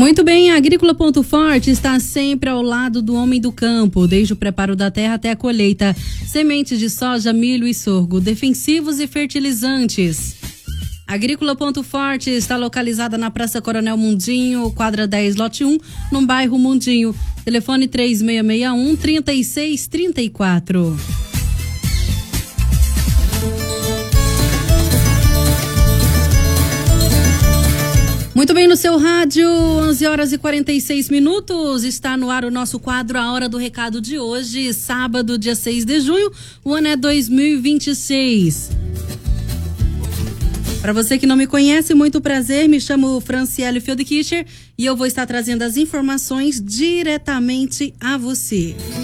Muito bem, a Agrícola Ponto Forte está sempre ao lado do homem do campo, desde o preparo da terra até a colheita. Sementes de soja, milho e sorgo, defensivos e fertilizantes. Agrícola Ponto Forte está localizada na Praça Coronel Mundinho, quadra 10, lote 1, no bairro Mundinho. Telefone 3661-3634. Muito bem, no seu rádio, 11h46, está no ar o nosso quadro A Hora do Recado de hoje, sábado, dia 6 de junho, o ano é 2026. Para você que não me conhece, muito prazer, me chamo Franciele Feldkircher e eu vou estar trazendo as informações diretamente a você.